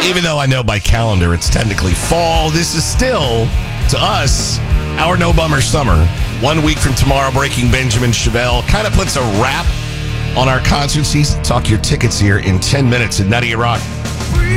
Even though I know by calendar it's technically fall, this is still, to us, our No Bummer Summer. 1 week from tomorrow, Breaking Benjamin Chevelle kind of puts a wrap on our concert season. Talk your tickets here in 10 minutes at Nutty Rock.